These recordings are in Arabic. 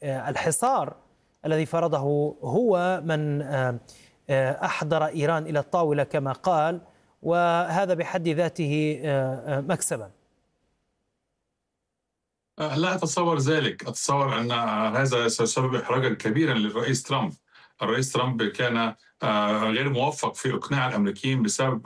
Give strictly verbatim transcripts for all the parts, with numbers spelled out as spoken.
الحصار الذي فرضه هو من أحضر إيران إلى الطاولة كما قال، وهذا بحد ذاته مكسبا. لا أتصور ذلك، أتصور أن هذا سيسبب إحراجا كبيرا للرئيس ترامب. الرئيس ترامب كان غير موفق في إقناع الأمريكيين بسبب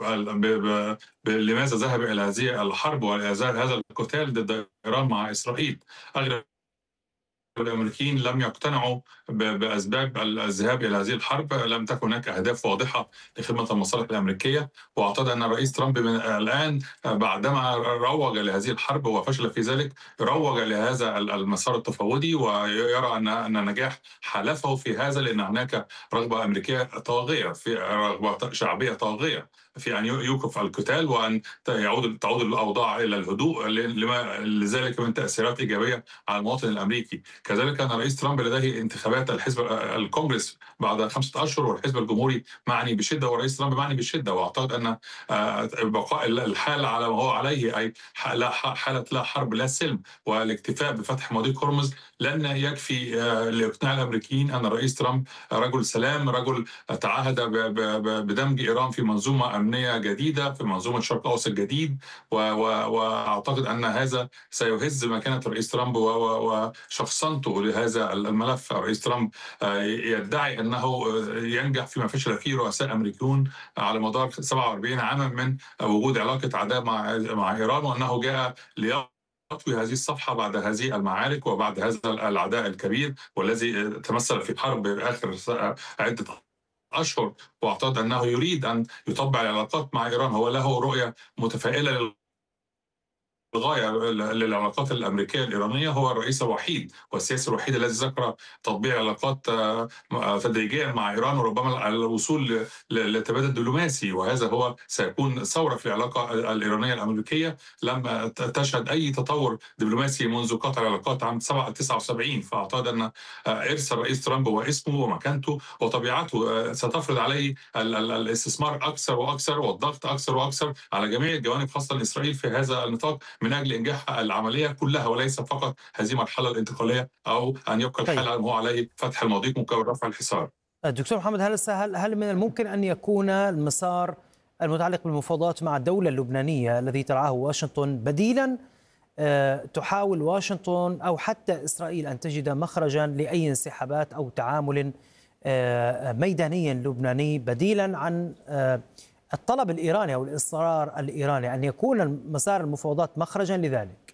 لماذا ذهب إلى هذه الحرب وإلى هذا القتال ضد إيران مع إسرائيل. أغلب الأمريكيين لم يقتنعوا بأسباب الذهاب إلى هذه الحرب، لم تكن هناك أهداف واضحة لخدمة المصالح الأمريكية. وأعتقد أن الرئيس ترامب من الآن بعدما روج لهذه الحرب وفشل في ذلك، روج لهذا المسار التفاوضي، ويرى أن أن نجاح حلفه في هذا، لأن هناك رغبة أمريكية طاغية، في رغبة شعبية طاغية في أن يوقف القتال وأن يعود تعود الأوضاع إلى الهدوء، لما لذلك من تأثيرات إيجابية على المواطن الأمريكي. كذلك أن الرئيس ترامب لديه انتخابات الحزب الكونغرس بعد خمسة أشهر، والحزب الجمهوري معني بشدة، والرئيس ترامب معني بشدة. وأعتقد أن بقاء الحال على ما هو عليه، أي حالة لا حرب لا سلم، والاكتفاء بفتح مضيق هرمز لن يكفي لإقناع الأمريكيين أن الرئيس ترامب رجل سلام، رجل تعهد بدمج إيران في منظومة أمنية جديدة، في منظومة الشرق الأوسط جديد. وأعتقد أن هذا سيهز مكانة الرئيس ترامب وشخصنته لهذا الملف. الرئيس ترامب يدعي أنه ينجح فيما فشل فيه رؤساء أمريكيون على مدار سبعة وأربعين عاما من وجود علاقة عداء مع مع إيران، وأنه جاء ليطوي هذه الصفحة بعد هذه المعارك وبعد هذا العداء الكبير، والذي تمثل في حرب آخر عدة أشهر. وأعتقد أنه يريد أن يطبع العلاقات مع إيران. هو له رؤية متفائلة الغاية للعلاقات الأمريكية الإيرانية. هو الرئيس الوحيد والسياسي الوحيد الذي ذكر تطبيع علاقات تدريجيا مع إيران، وربما الوصول لتبادل دبلوماسي، وهذا هو سيكون ثورة في العلاقة الإيرانية الأمريكية لم تشهد أي تطور دبلوماسي منذ قطع العلاقات عام تسعة وسبعين. فأعتقد أن إرث الرئيس ترامب واسمه ومكانته وطبيعته ستفرض عليه الاستثمار أكثر وأكثر والضغط أكثر وأكثر على جميع الجوانب، خاصة إسرائيل في هذا النطاق، من أجل إنجاح العملية كلها، وليس فقط هذه المرحلة الانتقالية أو أن يبقى الحال على ما هو عليه، فتح المضيق مقابل رفع الحصار. دكتور محمد، هل هل هل من الممكن أن يكون المسار المتعلق بالمفاوضات مع الدولة اللبنانية الذي ترعاه واشنطن بديلا تحاول واشنطن أو حتى إسرائيل أن تجد مخرجا لأي انسحابات أو تعامل ميداني لبناني، بديلا عن الطلب الإيراني أو الإصرار الإيراني أن يكون مسار المفاوضات مخرجا لذلك؟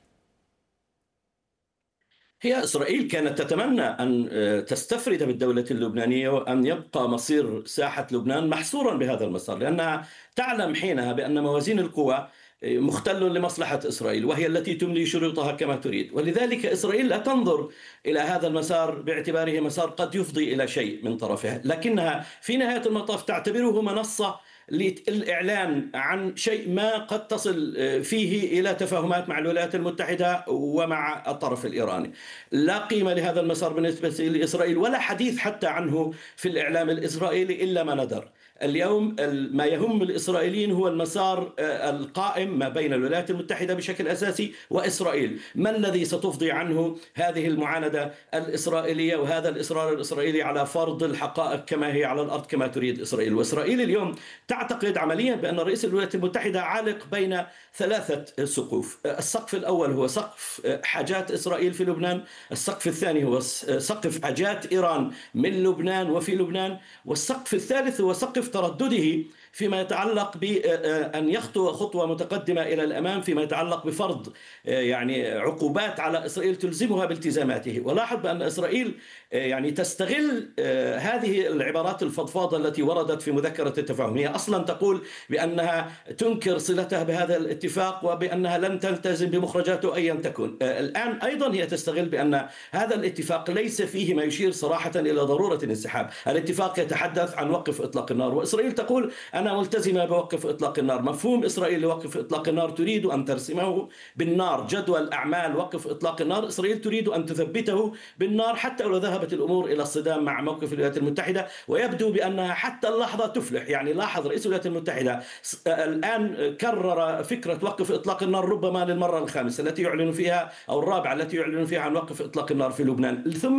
هي إسرائيل كانت تتمنى أن تستفرد بالدولة اللبنانية وأن يبقى مصير ساحة لبنان محصورا بهذا المسار، لأنها تعلم حينها بأن موازين القوى مختل لمصلحة إسرائيل، وهي التي تملي شروطها كما تريد. ولذلك إسرائيل لا تنظر إلى هذا المسار باعتباره مسار قد يفضي إلى شيء من طرفها، لكنها في نهاية المطاف تعتبره منصة للإعلان عن شيء ما قد تصل فيه إلى تفاهمات مع الولايات المتحدة ومع الطرف الإيراني. لا قيمة لهذا المسار بالنسبة لإسرائيل، ولا حديث حتى عنه في الإعلام الإسرائيلي إلا ما ندر. اليوم ما يهم الإسرائيليين هو المسار القائم ما بين الولايات المتحدة بشكل أساسي وإسرائيل. ما الذي ستفضي عنه هذه المعاندة الإسرائيلية وهذا الإصرار الإسرائيلي على فرض الحقائق كما هي على الأرض كما تريد إسرائيل؟ وإسرائيل اليوم تعتقد عمليا بأن رئيس الولايات المتحدة عالق بين ثلاثة سقوف. السقف الأول هو سقف حاجات إسرائيل في لبنان، السقف الثاني هو سقف حاجات إيران من لبنان وفي لبنان، والسقف الثالث هو سقف تردده فيما يتعلق بأن يخطو خطوة متقدمة إلى الأمام فيما يتعلق بفرض يعني عقوبات على إسرائيل تلزمها بالتزاماته. ولاحظ بأن إسرائيل يعني تستغل هذه العبارات الفضفاضة التي وردت في مذكرة التفاهم. هي أصلا تقول بأنها تنكر صلتها بهذا الاتفاق وبأنها لن تلتزم بمخرجاته أيا تكن. الآن أيضا هي تستغل بأن هذا الاتفاق ليس فيه ما يشير صراحة إلى ضرورة الانسحاب. الاتفاق يتحدث عن وقف إطلاق النار، وإسرائيل تقول أنا ملتزمة بوقف إطلاق النار. مفهوم إسرائيل لوقف إطلاق النار تريد أن ترسمه بالنار، جدول أعمال وقف إطلاق النار إسرائيل تريد أن تثبته بالنار حتى لو ذهبت الأمور إلى الصدام مع موقف الولايات المتحدة، ويبدو بأنها حتى اللحظة تفلح. يعني لاحظ رئيس الولايات المتحدة الآن كرر فكرة وقف إطلاق النار ربما للمرة الخامسة التي يعلن فيها أو الرابعة التي يعلن فيها عن وقف إطلاق النار في لبنان، ثم